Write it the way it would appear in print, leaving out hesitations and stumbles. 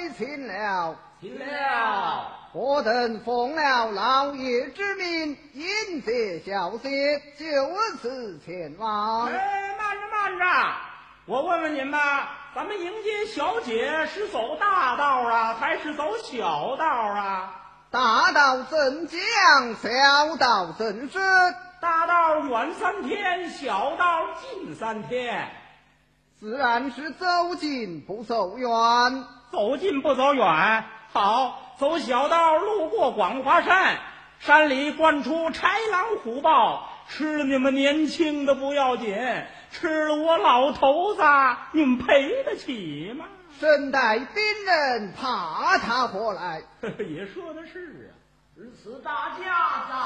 请了。 请了。 我等奉了老爷之命，迎接小姐，就此前往。 慢着慢着，我问问您吧，咱们迎接小姐是走大道啊，还是走小道啊？ 大道怎讲，小道怎是？ 大道远3天，小道近3天。 自然是走近不走远。 走近不走远。好，走小道，路过广华山，山里惯出豺狼虎豹，吃了你们年轻的不要紧，吃了我老头子，你们赔得起吗？ 身带兵刃，怕他何来？ 也说的是啊。 如此大架子，